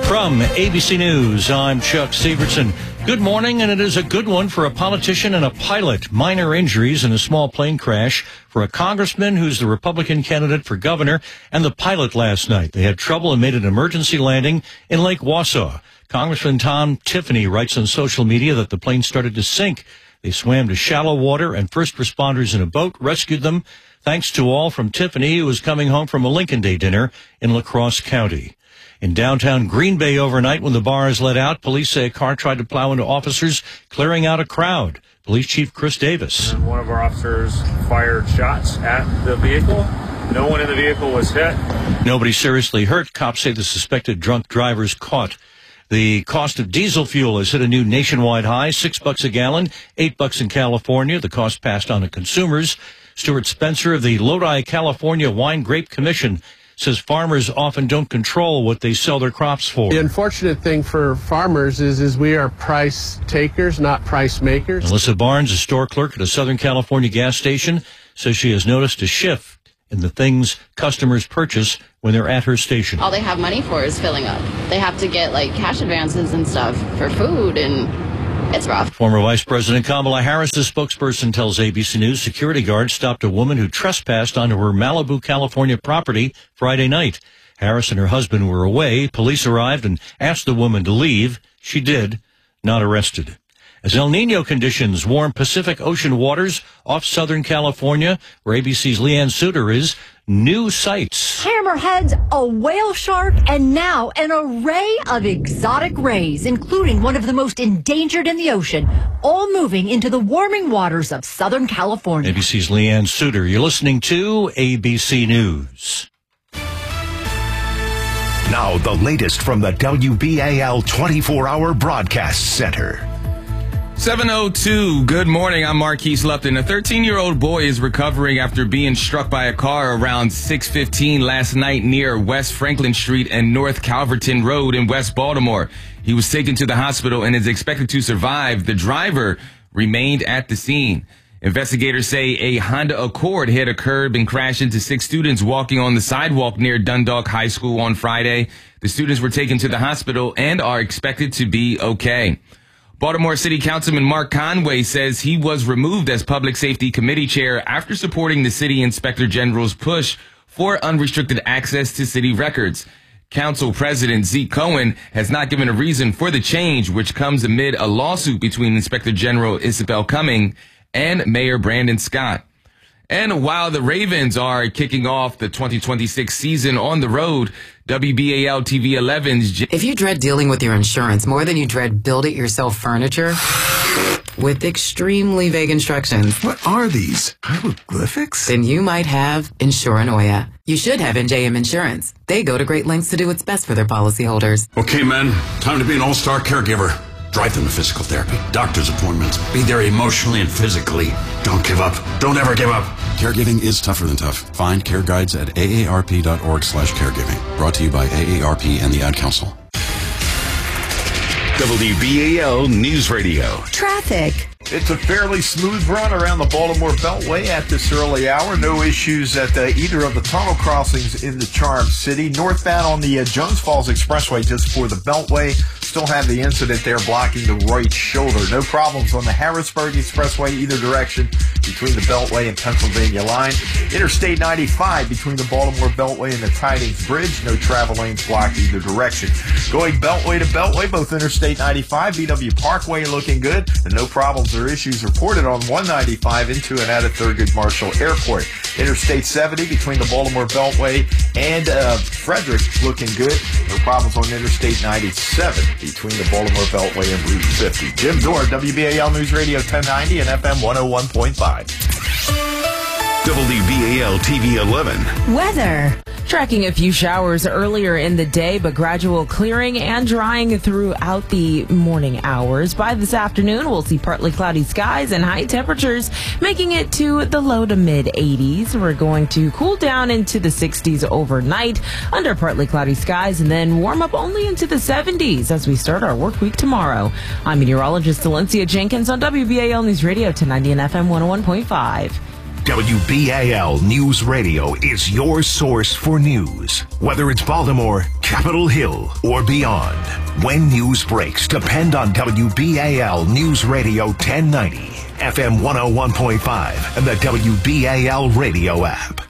From ABC News, I'm Chuck Severson. Good morning, and it is a good one for a politician and a pilot. Minor injuries in a small plane crash for a congressman who's the Republican candidate for governor and the pilot last night. They had trouble and made an emergency landing in Lake Wausau. Congressman Tom Tiffany writes on social media that the plane started to sink. They swam to shallow water, and first responders in a boat rescued them. Thanks to all from Tiffany, who was coming home from a Lincoln Day dinner in La Crosse County. In downtown Green Bay overnight, when the bars let out, police say a car tried to plow into officers, clearing out a crowd. Police Chief Chris Davis. One of our officers fired shots at the vehicle. No one in the vehicle was hit. Nobody seriously hurt. Cops say the suspected drunk driver's caught. The cost of diesel fuel has hit a new nationwide high, $6 a gallon, $8 in California. The cost passed on to consumers. Stuart Spencer of the Lodi, California Wine Grape Commission says farmers often don't control what they sell their crops for. The unfortunate thing for farmers is we are price takers, not price makers. Melissa Barnes, a store clerk at a Southern California gas station, says she has noticed a shift in the things customers purchase when they're at her station. All they have money for is filling up. They have to get like cash advances and stuff for food, and it's rough. Former Vice President Kamala Harris's spokesperson tells ABC News security guards stopped a woman who trespassed onto her Malibu, California property Friday night. Harris and her husband were away. Police arrived and asked the woman to leave. She did, not arrested. As El Nino conditions warm Pacific Ocean waters off Southern California, where ABC's Leanne Suter is, new sights. Hammerheads, a whale shark, and now an array of exotic rays, including one of the most endangered in the ocean, all moving into the warming waters of Southern California. ABC's Leanne Suter. You're listening to ABC News. Now the latest from the WBAL 24-hour broadcast center. 7:02. Good morning. I'm Marquise Lupton. A 13-year-old boy is recovering after being struck by a car around 6:15 last night near West Franklin Street and North Calverton Road in West Baltimore. He was taken to the hospital and is expected to survive. The driver remained at the scene. Investigators say a Honda Accord hit a curb and crashed into 6 students walking on the sidewalk near Dundalk High School on Friday. The students were taken to the hospital and are expected to be okay. Baltimore City Councilman Mark Conway says he was removed as Public Safety Committee Chair after supporting the City Inspector General's push for unrestricted access to city records. Council President Zeke Cohen has not given a reason for the change, which comes amid a lawsuit between Inspector General Isabel Cumming and Mayor Brandon Scott. And while the Ravens are kicking off the 2026 season on the road, WBAL TV 11's... If you dread dealing with your insurance more than you dread build-it-yourself furniture with extremely vague instructions... What are these? Hieroglyphics? Then you might have Insuranoia. You should have NJM Insurance. They go to great lengths to do what's best for their policyholders. Okay, men, time to be an all-star caregiver. Drive them to physical therapy, doctor's appointments, be there emotionally and physically. Don't give up. Don't ever give up. Caregiving is tougher than tough. Find care guides at aarp.org/caregiving. Brought to you by AARP and the Ad Council. WBAL News Radio. Traffic. It's a fairly smooth run around the Baltimore Beltway at this early hour. No issues at either of the tunnel crossings in the Charm City. Northbound on the Jones Falls Expressway just for the Beltway. Still have the incident there blocking the right shoulder. No problems on the Harrisburg Expressway either direction between the Beltway and Pennsylvania line. Interstate 95 between the Baltimore Beltway and the Tidings Bridge. No travel lanes blocked either direction. Going Beltway to Beltway, both Interstate 95, BW Parkway looking good, and no problems or issues reported on 195 into and out of Thurgood Marshall Airport. Interstate 70 between the Baltimore Beltway and Frederick looking good. No problems on Interstate 97 between the Baltimore Beltway and Route 50. Jim Dore, WBAL News Radio 1090 and FM 101.5. WBAL TV 11. Weather. Tracking a few showers earlier in the day, but gradual clearing and drying throughout the morning hours. By this afternoon, we'll see partly cloudy skies and high temperatures, making it to the low to mid 80s. We're going to cool down into the 60s overnight under partly cloudy skies and then warm up only into the 70s as we start our work week tomorrow. I'm meteorologist Valencia Jenkins on WBAL News Radio 1090 and FM 101.5. WBAL News Radio is your source for news. Whether it's Baltimore, Capitol Hill, or beyond. When news breaks, depend on WBAL News Radio 1090, FM 101.5, and the WBAL radio app.